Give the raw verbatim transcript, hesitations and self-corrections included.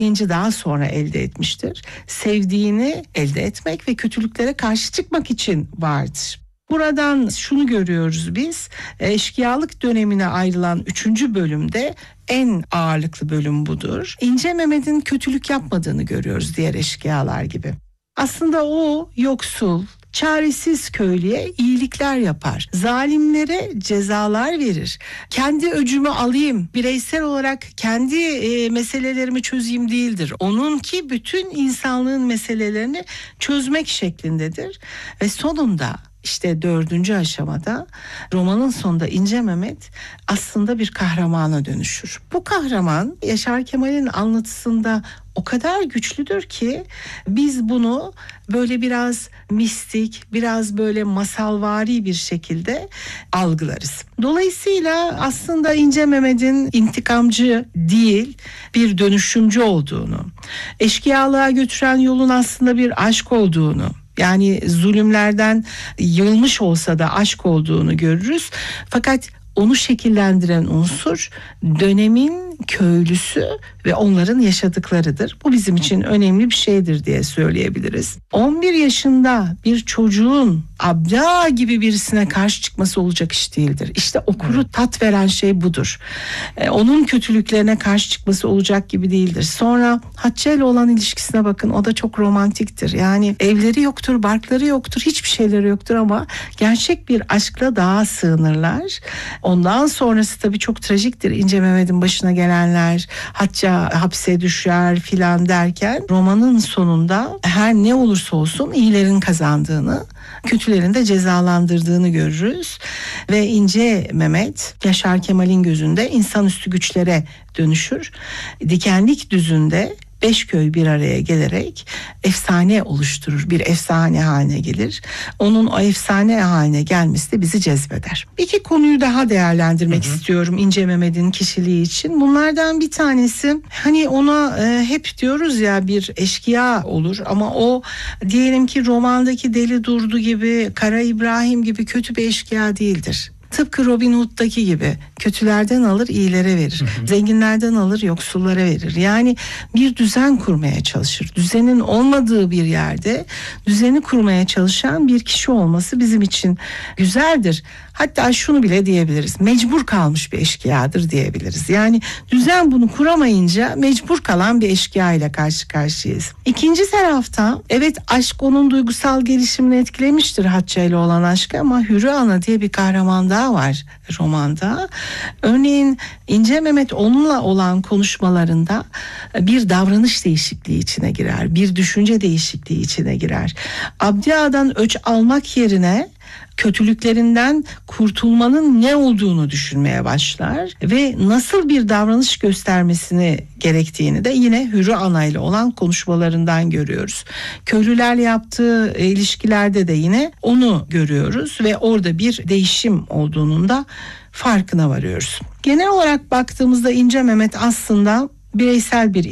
bilinci daha sonra elde etmiştir. Sevdiğini elde etmek ve kötülüklere karşı çıkmak için vardır. Buradan şunu görüyoruz biz, eşkıyalık dönemine ayrılan üçüncü bölümde en ağırlıklı bölüm budur. İnce Mehmet'in kötülük yapmadığını görüyoruz diğer eşkıyalar gibi. Aslında o yoksul, çaresiz köylüye iyilikler yapar. Zalimlere cezalar verir. Kendi öcümü alayım, bireysel olarak kendi e, meselelerimi çözeyim değildir. Onunki bütün insanlığın meselelerini çözmek şeklindedir. Ve sonunda İşte dördüncü aşamada romanın sonunda İnce Mehmet aslında bir kahramana dönüşür. Bu kahraman Yaşar Kemal'in anlatısında o kadar güçlüdür ki biz bunu böyle biraz mistik, biraz böyle masalvari bir şekilde algılarız. Dolayısıyla aslında İnce Mehmet'in intikamcı değil, bir dönüşümcü olduğunu, eşkıyalığa götüren yolun aslında bir aşk olduğunu, yani zulümlerden yılmış olsa da aşk olduğunu görürüz. Fakat onu şekillendiren unsur dönemin köylüsü ve onların yaşadıklarıdır. Bu bizim için önemli bir şeydir diye söyleyebiliriz. on bir yaşında bir çocuğun abla gibi birisine karşı çıkması olacak iş değildir. İşte okuru tat veren şey budur. Ee, onun kötülüklerine karşı çıkması olacak gibi değildir. Sonra Hatice ile olan ilişkisine bakın, o da çok romantiktir. Yani evleri yoktur, barkları yoktur, hiçbir şeyleri yoktur ama gerçek bir aşkla dağa sığınırlar. Ondan sonrası tabii çok trajiktir. İnce Mehmet'in başına gelenler, Hatice hapse düşer filan derken romanın sonunda her ne olursa olsun iyilerin kazandığını, kötülerin de cezalandırdığını görürüz. Ve İnce Mehmet Yaşar Kemal'in gözünde insanüstü güçlere dönüşür. Dikenlik düzünde beş köy bir araya gelerek efsane oluşturur. Bir efsane haline gelir. Onun o efsane haline gelmesi de bizi cezbeder. İki konuyu daha değerlendirmek hı hı. istiyorum İnce Mehmet'in kişiliği için. Bunlardan bir tanesi, hani ona e, hep diyoruz ya bir eşkıya olur ama o diyelim ki romandaki Deli Durdu gibi, Kara İbrahim gibi kötü bir eşkıya değildir. Tıpkı Robin Hood'daki gibi kötülerden alır iyilere verir. Hı hı. Zenginlerden alır yoksullara verir. Yani bir düzen kurmaya çalışır. Düzenin olmadığı bir yerde düzeni kurmaya çalışan bir kişi olması bizim için güzeldir. Hatta şunu bile diyebiliriz. Mecbur kalmış bir eşkıyadır diyebiliriz. Yani düzen bunu kuramayınca mecbur kalan bir eşkıya ile karşı karşıyayız. İkinci tarafta evet aşk onun duygusal gelişimini etkilemiştir, Hatice ile olan aşkı, ama Hürü Ana diye bir kahraman daha var romanda. Örneğin İnce Mehmet onunla olan konuşmalarında bir davranış değişikliği içine girer. Bir düşünce değişikliği içine girer. Abdi Ağa'dan öç almak yerine kötülüklerinden kurtulmanın ne olduğunu düşünmeye başlar ve nasıl bir davranış göstermesini gerektiğini de yine Hürü Ana ile olan konuşmalarından görüyoruz. Köylülerle yaptığı ilişkilerde de yine onu görüyoruz ve orada bir değişim olduğunun da farkına varıyoruz. Genel olarak baktığımızda İnce Mehmet aslında bireysel bir